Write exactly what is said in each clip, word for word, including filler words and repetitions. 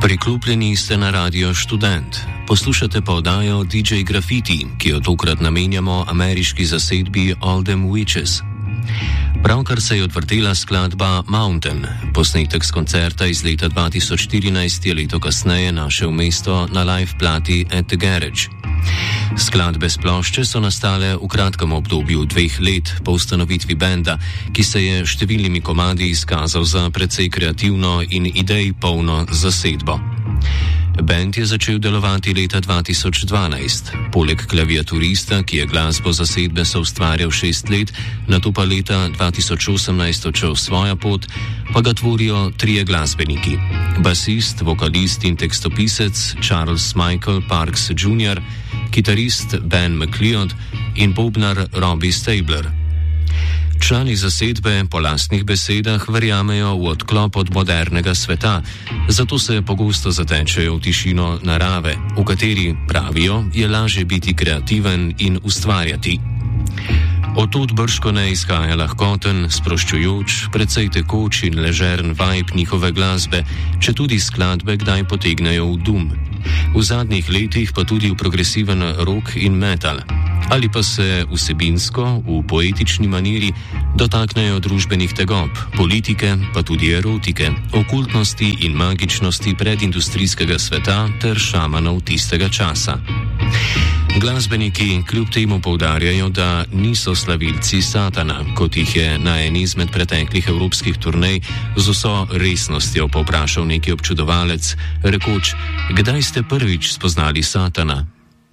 Priklopljeni ste na Radio Študent. Poslušate pa oddajo D J Graffiti, ki jo tokrat namenjamo ameriški zasedbi All Them Witches. Pravkar se je odvrtela skladba Mountain. Posnetek z koncerta iz leta dva tisoč štirinajst je leto kasneje našel mesto na live plati At the Garage. Skladbe s plošče so nastale v kratkem obdobju dveh let po ustanovitvi benda, ki se je številnimi komadi izkazal za precej kreativno in idej polno zasedbo. Bend je začel delovati leta dva tisoč dvanajst. Poleg klaviaturista, ki je glasbo zasedbe soustvarjal šest let, nato pa leta dva tisoč osemnajst odšel svojo pot, pa ga tvorijo trije glasbeniki. Basist, vokalist in tekstopisec Charles Michael Parks junior, kitarist Ben McLeod in bobnar Robbie Stabler. Člani zasedbe po lastnih besedah verjamejo v odklop od modernega sveta, zato se pogosto zatečejo v tišino narave, v kateri, pravijo, je lažje biti kreativen in ustvarjati. Od bržkone izhaja lahkoten, sproščujoč, precej tekoč in ležeren vibe njihove glasbe, če tudi skladbe kdaj potegnejo v doom. V zadnjih letih pa tudi v progresiven rock in metal. Ali pa se vsebinsko, v poetični maniri, dotaknejo družbenih tegob, politike, pa tudi erotike, okultnosti in magičnosti predindustrijskega sveta ter šamanov tistega časa. Glasbeniki kljub temu poudarjajo, da niso slavilci satana, kot jih je na eni izmed preteklih evropskih turnej z vso resnostjo povprašal neki občudovalec, rekoč: "Kdaj ste prvič spoznali satana?"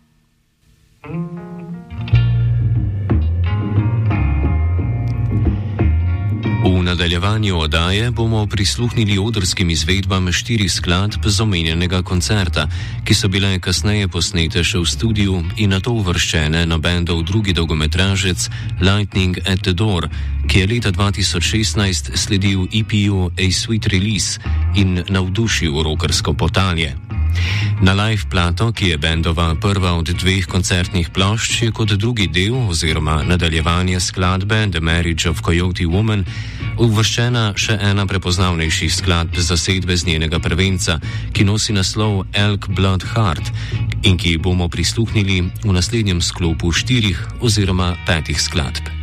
V nadaljevanju oddaje bomo prisluhnili odrskim izvedbam štirih skladb z omenjenega koncerta, ki so bile kasneje posnete še v studiu in nato uvrščene na bendov drugi dolgometražec Lightning at the Door, ki je leta dva tisoč šestnajst sledil E P-ju A Sweet Release in navdušil rockersko potalje. Na live plato, ki je bendova prva od dveh koncertnih plošč, je kot drugi del oziroma nadaljevanje skladbe The Marriage of Coyote Woman uvrščena še ena prepoznavnejših skladb zasedbe z njenega prvenca, ki nosi naslov Elk Blood Heart in ki bomo prisluhnili v naslednjem sklopu štirih oziroma petih skladb.